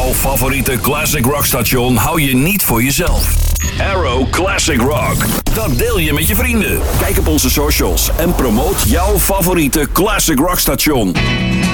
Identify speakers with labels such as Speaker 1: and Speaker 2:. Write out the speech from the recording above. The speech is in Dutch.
Speaker 1: Jouw favoriete classic rockstation hou je niet voor jezelf. Arrow Classic Rock. Dat deel je met je vrienden. Kijk op onze socials en promoot jouw favoriete classic rockstation.